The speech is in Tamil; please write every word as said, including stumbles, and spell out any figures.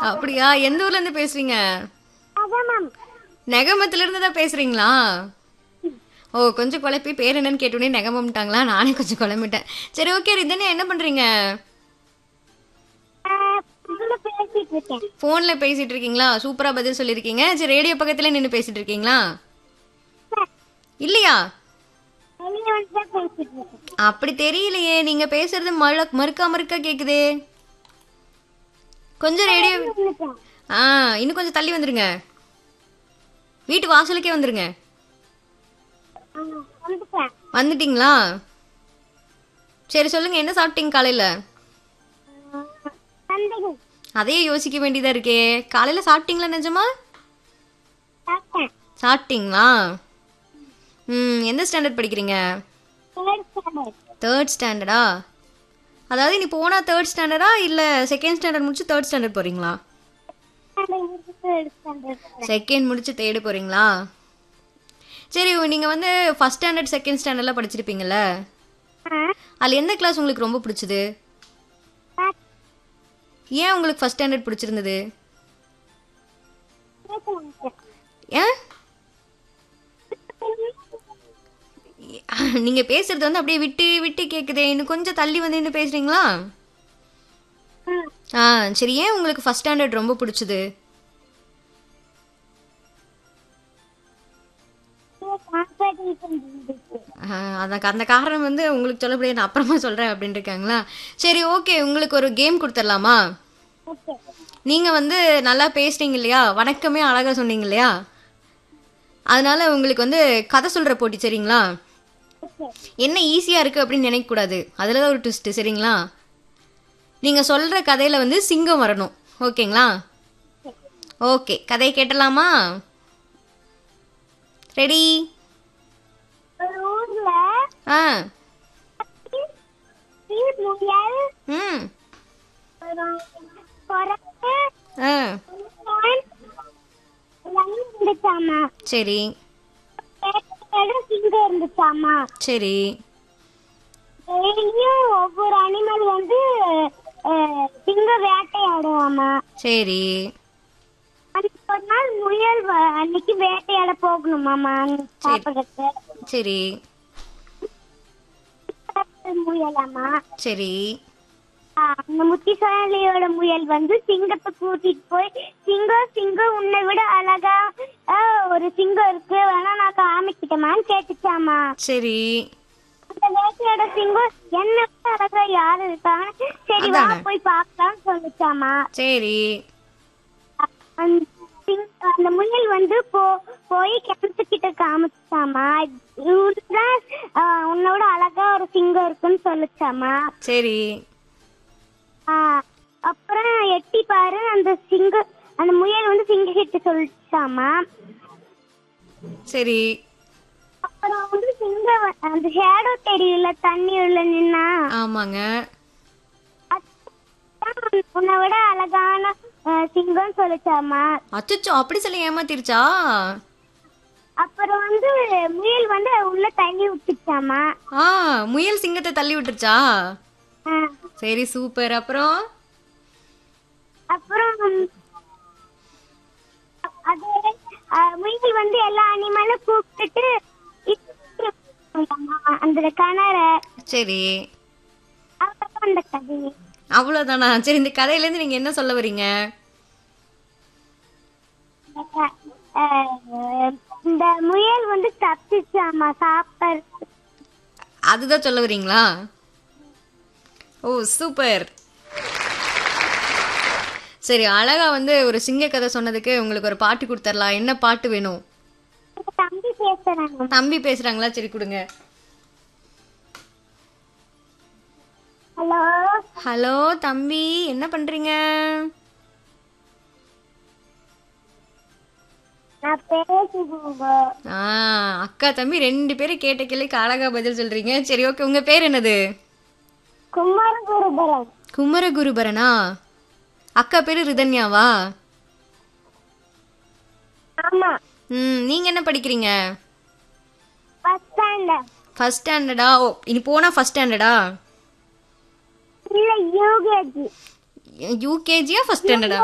அப்படியா? எந்த ஊர்ல இருந்து பேசுறீங்க? அதான் நெகமத்துல இருந்து தான் பேசுறீங்களா? ஓ, கொஞ்சம் குழப்பி பேர் என்னன்னு கேட்டோடனே நெகமம்ட்டாங்களா? நானே கொஞ்சம் குழம்பிட்டேன். சரி, ஓகே. ரிதன்யா என்ன பண்றீங்க? இதுல பேசிட்டு இருக்கேன். போன்ல பேசிட்டு இருக்கீங்களா? சூப்பரா பதில் சொல்லிருக்கீங்க. சரி, ரேடியோ பக்கத்துல நின்னு பேசிட்டு இருக்கீங்களா? இல்லையா? வெளிய வந்து தான் பேசிட்டு இருக்கேன். அப்படி தெரியலையே. நீங்க பேசுறது மழ மறுக்கா மறுக்கா கேக்குதே. கொஞ்சம் ரேடியோ வந்துட்டேன். ஆ இன்னும் கொஞ்சம் தள்ளி வந்துருங்க. வீட்டு வாசலுக்கே வந்துருங்க. ஆ, வந்துட்டேன். வந்துட்டீங்களா? சரி, சொல்லுங்க. என்ன சாப்பிட்டீங்க காலையில? சந்தேகம். அதையே யோசிக்க வேண்டியதா இருக்கே. காலையில சாப்பிட்டீங்களா நிஜமா? சாப்பிட்டேன். சாப்பிட்டீங்களா? ம் எந்த ஸ்டாண்டர்ட் படிக்கிறீங்க? Third standard. தேர்ட் ஸ்டாண்டர்டா? அதாவது நீ போனா தேர்ட் ஸ்டாண்டர்டா இல்ல செகண்ட் ஸ்டாண்டர்ட் முடிச்சு தேர்ட் ஸ்டாண்டர்ட் போறீங்களா? Third standard. செகண்ட் முடிச்சு தேர்டு போறீங்களா? சரி, நீங்க வந்து ஃபர்ஸ்ட் ஸ்டாண்டர்ட் செகண்ட் ஸ்டாண்டர்ட்லாம் படிச்சிருப்பீங்கல்ல? ஆ, அதுல எந்த கிளாஸ் உங்களுக்கு ரொம்ப பிடிச்சது? பாத்து ஏன் உங்களுக்கு ஃபர்ஸ்ட் ஸ்டாண்டர்ட் பிடிச்சிருந்தது? வந்துட்டேன். ஏன்? நீங்க பேசுறது வந்து அப்படியே விட்டு விட்டு கேக்குதே. இன்னும் கொஞ்சம் தள்ளி வந்து நின்னு பேசுறீங்களா? ஆ, ஆ சரி, ஏன் உங்களுக்கு ஃபர்ஸ்ட் ஸ்டாண்டர்ட் ரொம்ப பிடிச்சது? காம்படிஷன் இருந்துச்சு. ஆ, அதான் அந்த காரணம் வந்து உங்களுக்கு சொல்ல முடியாது, நான் அப்புறமா சொல்றேன் அப்படின்னு இருக்காங்களா? சரி, ஓகே. உங்களுக்கு ஒரு கேம் கொடுத்துடலாமா? ஓகே. நீங்க வந்து நல்லா பேசுறீங்க இல்லையா? வணக்கமே அழகா சொன்னீங்க இல்லையா? அதனால உங்களுக்கு வந்து கதை சொல்ற போட்டி, சரிங்களா? ஓகே. என்ன ஈஸியா இருக்கு அப்படின்னு நினைக்க கூடாது. அதுல தான் ஒரு ட்விஸ்ட், சரிங்களா? நீங்க சொல்ற கதையில வந்து சிங்கம் வரணும். ஓகேங்களா? ஓகே, கதையை கேட்டலாமா? ரெடி? ஒரு ஊர்ல ஆ. தீ- முயல், ம். ஒரு குரங்கு, ஆ. மான், எல்லாம் இருந்துச்சாமா. சரி. வேட்டையாட சிங்கம் இருந்துச்சாமா. சரி. டெய்லியும் ஒவ்வொரு அனிமல் வந்து அஹ், சிங்கம் வேட்டையாடுவாமா. சரி. அன்னைக்கு ஒரு நாள் முயல் வ- அன்னைக்கு வேட்டையாட போகணுமாமா சாப்பிடறதுக்கு. சரி. முயலாமா. சரி. ஆஹ், அந்த முத்திசாலியோட முயல் வந்து சிங்கத்தை கூட்டிட்டு போய், சிங்கம் சிங்கம் உன்னை விட அழகா ஆஹ், ஒரு சிங்கம் இருக்கு, வேணா நான் காமிக்கிட்டமான்னு கேட்டுச்சாமா. சரி. அந்த வேட்டையோட சிங்கம் என்ன விட அழகா யாரு இருக்காங்க, சரி வா அதானே. போய் பார்க்கலாம்னு சொல்லுச்சாமா. சரி. அந்த சிங்க- அந்த முயல் வந்து போ போய் கிணத்துக்கிட்ட காமிச்சாமா. இவருதான் ஆஹ், உன்னோட அழகா ஒரு சிங்கம் இருக்குன்னு சொல்லுச்சாமா. சரி. ஆஹ், அப்புறம் எட்டி பாரு, அந்த சிங்க அந்த முயல் வந்து சிங்கம் கிட்ட சொல்லிச்சாமா. சரி. அப்புறம் வந்து சிங்கம் வ- அந்த ஷேடோ தெரியல தண்ணி உள்ள நின்னா, ஆமாங்க. அதான் உன்னை விட அழகான ஆஹ், சிங்கம் சொல்லுச்சாமா. அச்சச்சோ, அப்படி சொல்லி ஏமாத்திருச்சா? அப்புறம் வந்து முயல் வந்து உள்ள தண்ணி விட்டுச்சாமா. ஆ, முயல் சிங்கத்தை தள்ளி விட்டுருச்சா? ஆஹ், சரி, சூப்பர். அப்புறம்? அப்புறம் அது அஹ், முயல் வந்து எல்லா அனிமலும் கூப்பிட்டுட்டு இது அந்த கிணற சரி. அவ்வளவுதான் அந்த கதை. அவ்வளவுதானா? சரி, இந்த கதையில இருந்து நீங்க என்ன சொல்ல வரீங்க? அஹ், இந்த முயல் வந்து தப்பிச்சாமா சாப்பிட. அதுதான் சொல்ல வரீங்களா? ஓ, சூப்பர். சரி, அழகா வந்து ஒரு சிங்க கதை சொன்னதுக்கு உங்களுக்கு ஒரு பாட்டு கொடுத்துடலாம். என்ன பாட்டு வேணும்? தம்பி பேசுறாங்க. தம்பி பேசுறாங்களா? சரி, கொடுங்க. ஹலோ. ஹலோ தம்பி, என்ன பண்றீங்க? நான் பேசுங்க. ஆ, அக்கா தம்பி ரெண்டு பேரும் கேட்ட கேள்விக்கு அழகா பதில் சொல்றீங்க. சரி, ஓகே. உங்க பேர் என்னது? குமாரகுருபரன். குமரகுருபரனா? அக்கா பேரு ரிதன்யாவா? ஆமா. ம் நீங்க என்ன படிக்கிறீங்க? First standard. ஃபர்ஸ்ட் ஸ்டாண்டர்டா? ஓ, இனி போனா ஃபர்ஸ்ட் ஸ்டாண்டர்டா? இல்ல யூகேஜி. யூகேஜியா ஃபர்ஸ்ட் ஸ்டாண்டர்டா?